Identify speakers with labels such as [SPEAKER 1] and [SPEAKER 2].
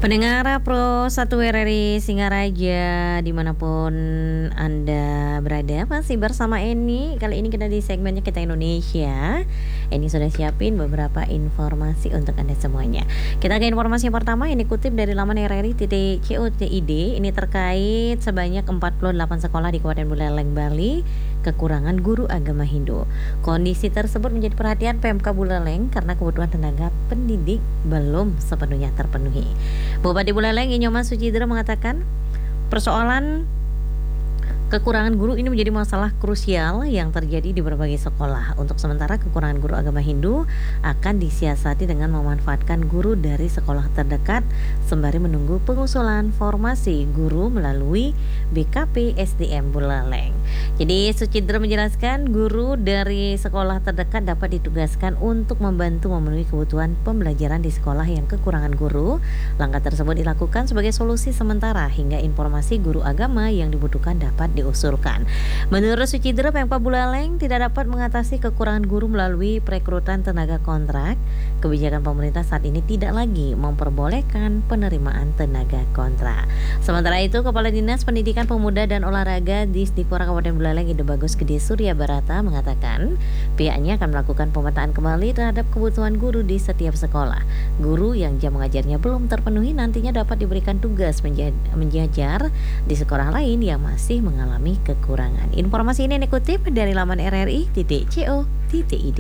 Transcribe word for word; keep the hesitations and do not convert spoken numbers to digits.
[SPEAKER 1] Pendengar Pro satu R R I Singaraja dimanapun Anda berada, masih bersama Eni. Kali ini kita di segmennya Kita Indonesia. Eni sudah siapin beberapa informasi untuk Anda semuanya. Kita ke informasi yang pertama, ini kutip dari laman R R I titik co titik id. Ini terkait sebanyak empat puluh delapan sekolah di Kabupaten Buleleng, Bali kekurangan guru agama Hindu. Kondisi tersebut menjadi perhatian Pemkab Buleleng karena kebutuhan tenaga pendidik belum sepenuhnya terpenuhi. Bupati Buleleng Inyoman Sucidra mengatakan persoalan kekurangan guru ini menjadi masalah krusial yang terjadi di berbagai sekolah. Untuk sementara kekurangan guru agama Hindu akan disiasati dengan memanfaatkan guru dari sekolah terdekat sembari menunggu pengusulan formasi guru melalui B K P S D M Buleleng. Jadi Sucidra menjelaskan guru dari sekolah terdekat dapat ditugaskan untuk membantu memenuhi kebutuhan pembelajaran di sekolah yang kekurangan guru. Langkah tersebut dilakukan sebagai solusi sementara hingga informasi guru agama yang dibutuhkan dapat diusulkan. Menurut Sucidra, Pemkab Buleleng tidak dapat mengatasi kekurangan guru melalui perekrutan tenaga kontrak. Kebijakan pemerintah saat ini tidak lagi memperbolehkan penerimaan tenaga kontrak. Sementara itu, Kepala Dinas Pendidikan Pemuda dan Olahraga Disdikpora Kabupaten Buleleng Ide Bagus Gede Surya Barata mengatakan pihaknya akan melakukan pemetaan kembali terhadap kebutuhan guru di setiap sekolah. Guru yang jam mengajarnya belum terpenuhi nantinya dapat diberikan tugas menjajar di sekolah lain yang masih mengalami kekurangan. Informasi ini dikutip dari laman R R I titik co titik id.